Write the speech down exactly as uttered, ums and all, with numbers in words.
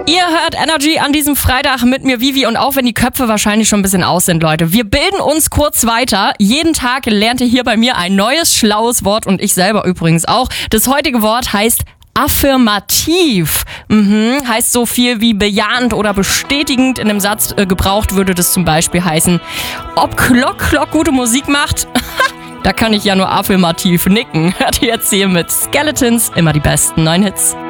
Ihr hört Energy an diesem Freitag mit mir, Vivi, und auch wenn die Köpfe wahrscheinlich schon ein bisschen aus sind, Leute, wir bilden uns kurz weiter. Jeden Tag lernt ihr hier bei mir ein neues, schlaues Wort und ich selber übrigens auch. Das heutige Wort heißt affirmativ. Mhm, heißt so viel wie bejahend oder bestätigend. In einem Satz äh, gebraucht würde das zum Beispiel heißen, ob Klock Klock gute Musik macht? Da kann ich ja nur affirmativ nicken. Hört ihr jetzt hier mit Skeletons immer die besten neuen Hits.